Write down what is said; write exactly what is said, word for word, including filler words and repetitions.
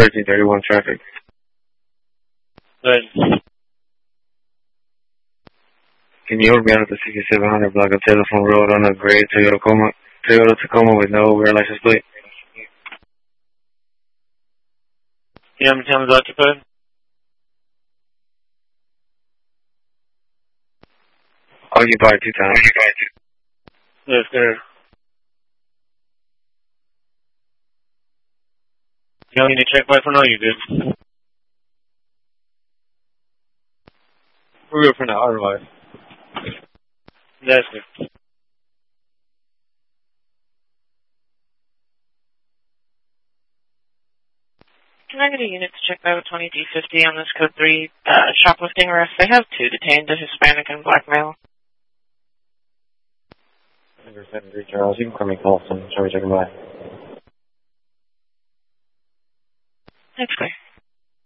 thirteen thirty-one traffic. Good. Can you hold me out of the sixty-seven hundred block of Telephone Road on a gray Toyota Tacoma, Toyota Tacoma with no rear license plate? You know how many times it's occupied? Occupied two times. Occupied two. Yes, sir. You don't need to check by for now, you did. We're good for now, otherwise. That's good. Can I get a unit to check by with twenty D fifty on this code three uh, shoplifting arrest? They have two detained, a Hispanic and black male. Number seventy-three, Charles. You can call me Paulson. Shall we check him by? That's clear.